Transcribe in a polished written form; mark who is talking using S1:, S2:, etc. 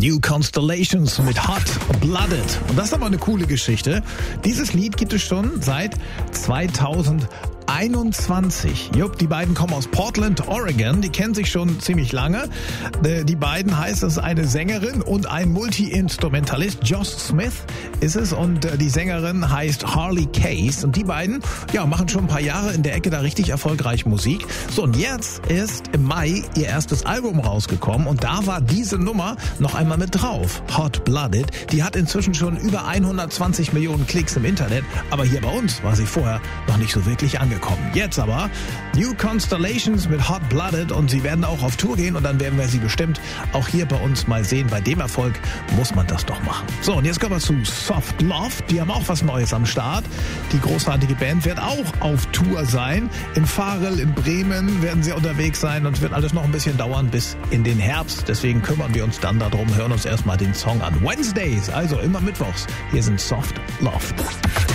S1: New Constellations mit Hot Blooded. Und das ist aber eine coole Geschichte. Dieses Lied gibt es schon seit 2021. Jupp, die beiden kommen aus Portland, Oregon. Die kennen sich schon ziemlich lange. Die beiden heißt es eine Sängerin und ein Multi-Instrumentalist. Josh Smith ist es und die Sängerin heißt Harley Case. Und die beiden, ja, machen schon ein paar Jahre in der Ecke da richtig erfolgreich Musik. So, und jetzt ist im Mai ihr erstes Album rausgekommen und da war diese Nummer noch einmal mit drauf. Hot Blooded. Die hat inzwischen schon über 120 Millionen Klicks im Internet, aber hier bei uns war sie vorher noch nicht so wirklich angekommen. Jetzt aber New Constellations mit Hot Blooded und sie werden auch auf Tour gehen und dann werden wir sie bestimmt auch hier bei uns mal sehen. Bei dem Erfolg muss man das doch machen. So, und jetzt kommen wir zu Soft Love. Die haben auch was Neues am Start. Die großartige Band wird auch auf Tour sein. In Varel, in Bremen werden sie unterwegs sein und wird alles noch ein bisschen dauern bis in den Herbst. Deswegen kümmern wir uns dann darum, hören uns erstmal den Song an. Wednesdays, also immer mittwochs. Hier sind Soft Love.